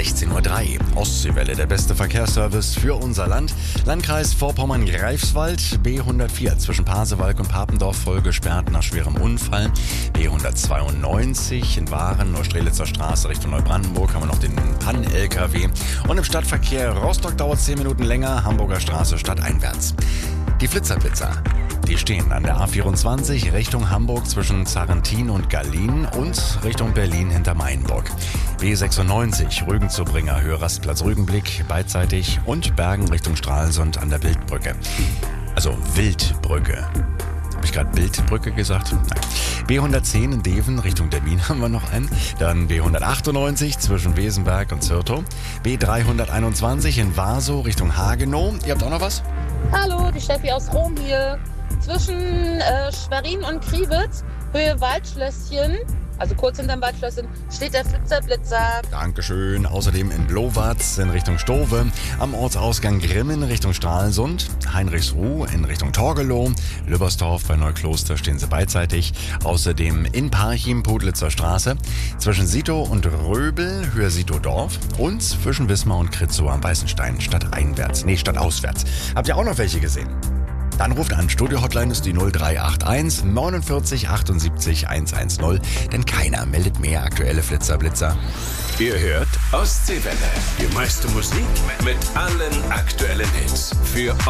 16:03 Uhr. Ostseewelle, der beste Verkehrsservice für unser Land. Landkreis Vorpommern-Greifswald, B104 zwischen Pasewalk und Papendorf voll gesperrt nach schwerem Unfall. B192 in Waren, Neustrelitzer Straße Richtung Neubrandenburg haben wir noch den Pann-LKW. Und im Stadtverkehr Rostock dauert 10 Minuten länger, Hamburger Straße stadteinwärts. Die Flitzerblitzer. Die stehen an der A24 Richtung Hamburg zwischen Zarrentin und Gallien und Richtung Berlin hinter Mainburg. B96 Rügen zu Bringer, Höhe Rastplatz Rügenblick beidseitig und Bergen Richtung Stralsund an der Wildbrücke. Also Wildbrücke. Habe ich gerade Bildbrücke gesagt? Nein. B110 in Deven Richtung Dermin haben wir noch einen. Dann B198 zwischen Wesenberg und Zürtow. B321 in Warsow Richtung Hagenow. Ihr habt auch noch was? Hallo, die Steffi aus Rom hier. Zwischen Schwerin und Kriwitz, Höhe Waldschlösschen, also kurz hinterm Waldschlösschen, steht der Flitzerblitzer. Dankeschön. Außerdem in Blowatz in Richtung Stove, am Ortsausgang Grimmen Richtung Stralsund, Heinrichsruh in Richtung Torgelow, Lübbersdorf bei Neukloster stehen sie beidseitig. Außerdem in Parchim, Pudlitzer Straße, zwischen Sito und Röbel, Höhe Sito-Dorf und zwischen Wismar und Kritzow am Weißenstein, stadtauswärts. Habt ihr auch noch welche gesehen? Dann ruft an. Studio-Hotline ist die 0381 49 78 110, denn keiner meldet mehr aktuelle Flitzerblitzer. Ihr hört Ostseewelle. Die meiste Musik mit allen aktuellen Hits. Für